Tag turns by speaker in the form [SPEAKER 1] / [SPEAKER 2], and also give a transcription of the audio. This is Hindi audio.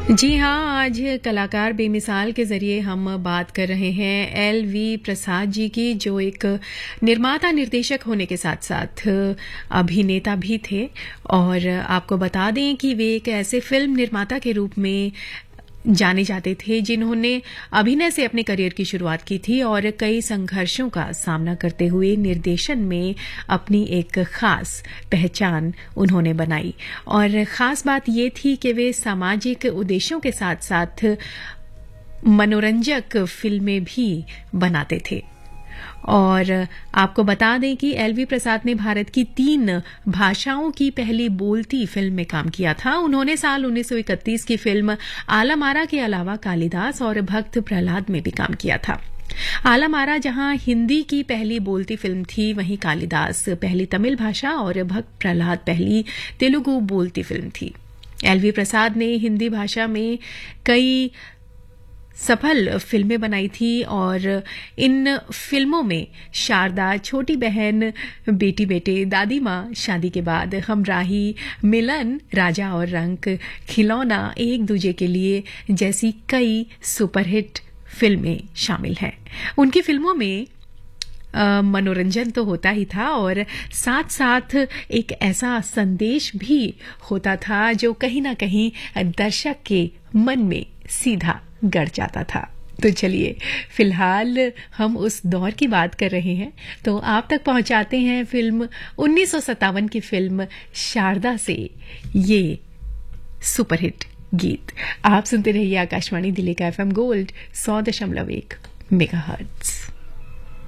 [SPEAKER 1] जी हाँ, आज कलाकार बेमिसाल के ज़रिए हम बात कर रहे हैं एल.वी. प्रसाद जी की, जो एक निर्माता निर्देशक होने के साथ-साथ अभिनेता भी थे। और आपको बता दें कि वे एक ऐसे फिल्म निर्माता के रूप में जाने जाते थे जिन्होंने अभिनय से अपने करियर की शुरुआत की थी और कई संघर्षों का सामना करते हुए निर्देशन में अपनी एक खास पहचान उन्होंने बनाई। और खास बात ये थी कि वे सामाजिक उद्देश्यों के साथ-साथ मनोरंजक फिल्में भी बनाते थे। और आपको बता दें कि एल.वी. प्रसाद ने भारत की 3 भाषाओं की पहली बोलती फिल्म में काम किया था। उन्होंने साल 1931 की फिल्म आलम आरा के अलावा कालिदास और भक्त प्रहलाद में भी काम किया था। आलम आरा जहां हिंदी की पहली बोलती फिल्म थी, वहीं कालिदास पहली तमिल भाषा और भक्त प्रहलाद पहली तेलुगु बोलती फिल्म थी। एल.वी. प्रसाद ने हिंदी भाषा में कई सफल फिल्में बनाई थी और इन फिल्मों में शारदा, छोटी बहन, बेटी बेटे, दादी माँ, शादी के बाद, हमराही, मिलन, राजा और रंक, खिलौना, एक दूजे के लिए जैसी कई सुपरहिट फिल्में शामिल हैं। उनकी फिल्मों में मनोरंजन तो होता ही था और साथ साथ एक ऐसा संदेश भी होता था जो कहीं ना कहीं दर्शक के मन में सीधा गड़ जाता था। तो चलिए, फिलहाल हम उस दौर की बात कर रहे हैं, तो आप तक पहुंचाते हैं फिल्म 1957 की फिल्म शारदा से ये सुपरहिट गीत। आप सुनते रहिए आकाशवाणी दिल्ली का FM गोल्ड 100.1 मेगाहर्ट्ज।